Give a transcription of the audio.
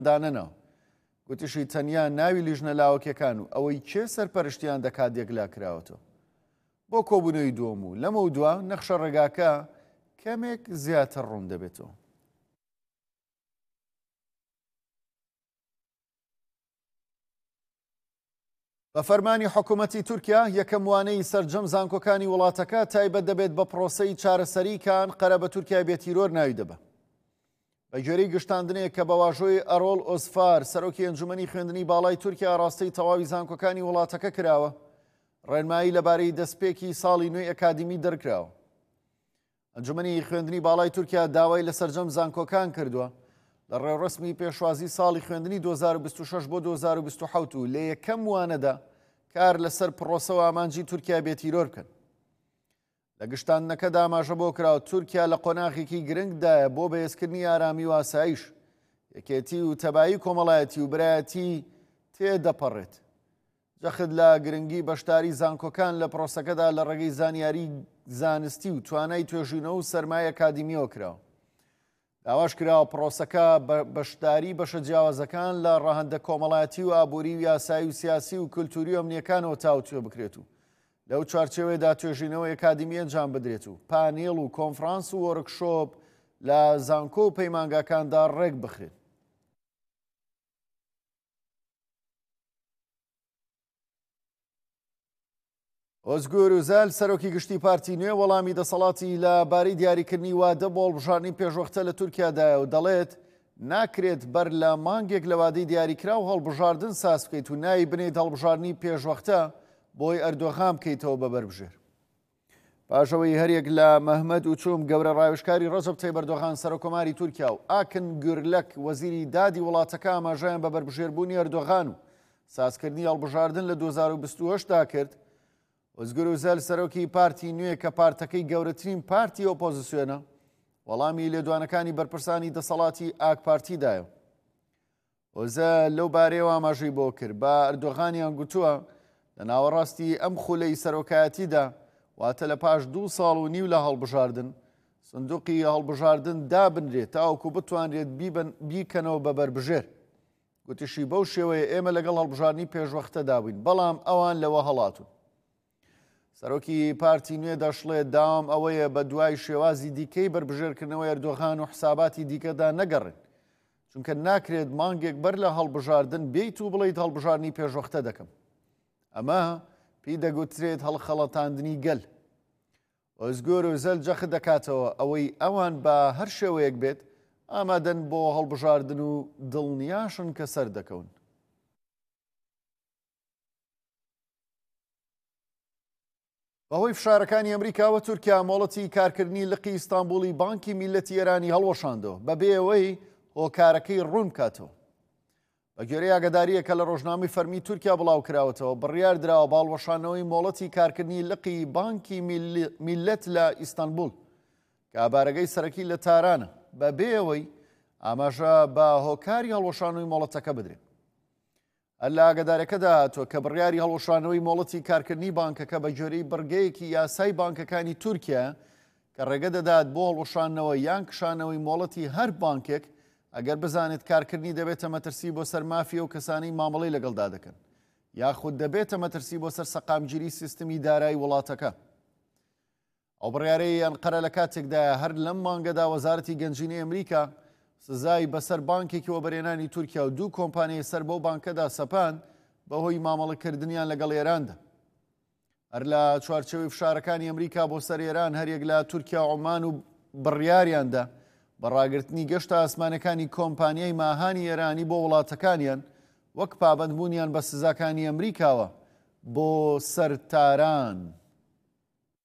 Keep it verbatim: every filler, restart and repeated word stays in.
دانەنەوە گوتیشی تەنیا ناوی لیژنە لاوەکیەکان و ئەوەی کێ سەرپەرشتیان دەکات یەکلا کراوەتەوە. بۆ کۆبوونەوەی دووەم و لەمە دووە نەخشە ڕێگاکە کەمێک زیاتر ڕوون دەبێتەوە. بە فەرمانی حکوومەتی تورکیا یەکەم وانەی سەرجەم زانکۆکانی وڵاتەکە تایبەت دەبێت بە پرۆسەی چارەسەریکان قەرە بە تورکیا بێتیرۆر ناوی دەبە. بە گوێرەی گشتاندنەیە کە بە واژۆی ئەرۆڵ ئۆزفار سەرۆکی ئەنجومەنی خوێندنی باڵای تورکیا ڕاستەی تەواوی زانکۆکانی وڵاتەکە کراوە، ڕێنمایی لەبارەی دەستپێکی ساڵی نوێی ئەکادیمی دەرکراوە. ئەنجومەنی خوێندنی باڵای تورکیا داوای لە سەرجەم زانکۆکان کردووە لە ڕێوڕسمی پێشوازی ساڵی خوێندنی دوو هەزار و بیست و شەش بۆ دوو هەزار و بیست و حەوت و لە یەکەم وانەدا کار لەسەر پرۆسە و ئامانجی تورکیا بێتیرۆر بکەن. لە گشتاندنەکەدا ئاماژە بۆ کراوە تورکیا لە قۆناغێکی گرنگدایە بۆ بەهێزکردنی ئارامی و ئاسایش، یەکێتی و تەبایی کۆمەڵایەتی و برایەتی تێدەپەڕێت. جەخت لە گرنگی بەشداری زانکۆکان لە پرۆسەکەدا لە ڕێگەی زانیاری زانستی و توانای توێژینەوە و سەرمای ئەکادیمیەوە کراوە. داواش کراوە پرۆسەکە بەشداری بەشە جیاوازەکان لە ڕاهەندە کۆمەڵایەتی و ئابووری و یاسایی و سیاسی و کولتوری و ئەمنیەکانەوە تاوتوێ بکرێت و لەو چوارچێوەیەدا توێژینەوەی ئەکادیمی ئەنجام بدرێت و پانێڵ و کۆنفرانس و وەرکشۆپ لە زانکۆ و پەیمانگاکاندا ڕێک بخرێت. ئۆزگور وزال سەرۆکی گشتی پارتی نوێ وەڵامی دەسەڵاتی لەبارەی دیاریکردنی وادە بۆ هەڵبژاردننی پێشوەختە لە تورکیادایە و دەڵێت ناکرێت بەر لە مانگێک لە وادەی دیاریکرا و هەڵبژاردن ساس بکەیت و ناوی بنێت هەڵبژاردننی پێشوەختە بۆی ئەردۆغان بکەیتەوە بەبەربژێر. پاشەوەی هەرێک لە مەحمەد وچووم گەورە ڕاوێژکاری ڕەجەب تەیب ئەردۆغان سەرۆکۆماری تورکیا و ئاکن گورلەک وەزیری دادی وڵاتەکە ئاماژەیان بەبەربژێربوونی ئەردۆغان و سازکردنی هەڵبژاردن لە دوو هەزار و بیست و هەشتدا کرد. ئۆزگور وزال سەرۆکی پارتی نوێ کە پارتەکەی گەورەترین پارتی ئۆپۆزیسیۆنە وەڵامی لێدوانەکانی بەرپرسانی دەسەڵاتی ئاک پارتیدایە. ئۆزە لەو بارەیەوە ئاماژەی بۆ کرد بە ئەردۆغانیان گوتووە لە ناوەڕاستی ئەم خولەی سەرۆکایەتیدا واتە لە پاش دوو ساڵ و نیو لە هەڵبژاردن سندوقی هەڵبژاردن دابنرێت تاوەکو بتوانرێت بیکەنەوە بە بەربژێر. گوتیشی بەو شێوەیە ئێمە لەگەڵ هەڵبژاردننی پێشوەختەدا بووین بەڵام ئەوان لەوە هەڵاتون. سەرۆکی پارتی نوێ دەشڵێت داوام ئەوەیە بە دوای شێوازی دیکەی بربژێرکردنەوەی ئەردۆغان و حساباتی دیکەدا نەگەڕێن، چونکە ناکرێت مانگێک بەر لە هەڵبژاردن بێیت و بڵیت هەڵبژاردننی پێشوەختە دەکەم. ئەمە پێی دەگوترێت هەڵخەڵەتاندنی گەل. ئۆزگۆر وزەل جەخت دەکاتەوە ئەوەی ئەوان بە هەر شێوەیەک بێت ئامادەن بۆ هەڵبژاردن و دڵنیاشن کە سەر دەکەون. بەهۆی فشارەکانی ئەمریکاوە تورکیا مۆڵەتی کارکردنی لقی ئیستانبوڵی بانکی میلەتی ئێرانی هەڵوەشاندەوە بەبێ ئەوەی هۆکارەکەی ڕوون بکاتەوە. بە گوێرەی ئاگاداریە کە لە ڕۆژنامەی فەرمی تورکیا بڵاو کراوەتەوە بڕیار دراوە باڵوەشانەوەی مۆڵەتی کارکردنی لقی بانکی میلەت لە ئیستانبوڵ کە ئابارەگەی سەرەکی لە تارانە بەبێ ئەوەی ئاماژە بە هۆکاری هەڵوەشانەوەی مۆڵەتەکە بدرێت. هەر لە ئاگادارەکەدا هاتووە کە بڕیاری هەڵوەشانەوەی مۆڵەتی کارکردنی بانکەکە بە جۆرەی بڕگەیەکی یاسای بانکەکانی تورکیا کە ڕێگە دەدات بۆ هەڵوەشانەوە یان کشانەوەی مۆڵەتی هەر بانکێک ئەگەر بزانێت کارکردنی دەبێتە مەترسی بۆ سەر مافیە و کەسانی مامەڵەی لەگەڵدا دەکەن یاخود دەبێتە مەترسی بۆ سەر سەقامگیری سیستمی دارایی وڵاتەکە. ئەو بڕیارەی ئەنقەرە لە کاتێکدا هەر لەم مانگەدا وەزارەتی گەنجینەی ئەمریکا سزای بەسەر بانکێکی وەبەرهێنانی تورکیا و دوو کۆمپانیای سەر بەو بانکەدا سەپاند بەهۆی مامەڵەکردنیان لەگەڵ ئێراندا. هەر لە چوارچێوەی فشارەکانی ئەمریکا بۆ سەر ئێران هەرێک لە تورکیا و عومان و بڕیاریاندا بە ڕاگررتنی گەشتە ئاسمانەکانی کۆمپانیای ماهانی ئێرانی بۆ وڵاتەکانیان وەک پابەندبوونیان بە سزاکانی ئەمریکاوە بۆ سەرتاران.